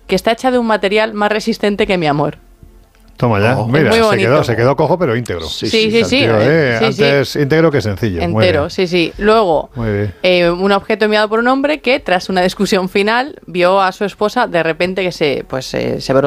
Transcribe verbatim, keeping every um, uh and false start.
que está hecha de un material más resistente que mi amor. Toma ya, Oh, mira, muy se bonito. quedó, se quedó cojo pero íntegro. Sí, sí, sí. sí, Tío, eh, sí, antes sí. íntegro que sencillo. Entero, sí, sí. Luego, Muy bien. eh, un objeto enviado por un hombre que, tras una discusión final, vio a su esposa de repente que se, pues, eh, se